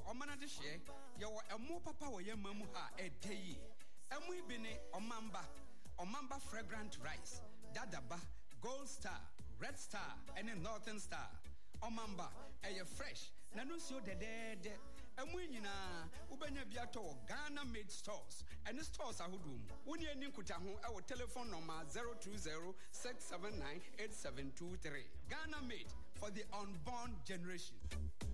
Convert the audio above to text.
omana de hye ye wo emo papa wo yema mu ha edeyi emu ibine omamba fragrant rice dadaba Gold Star, Red Star, and a Northern Star. Omamba, fresh. Nanusio de Emuina, Ubenya Biato, Ghana made stores, and the stores are Hudum. Unia Ninkutahu, our telephone number 020-679-8723. Ghana made for the unborn generation.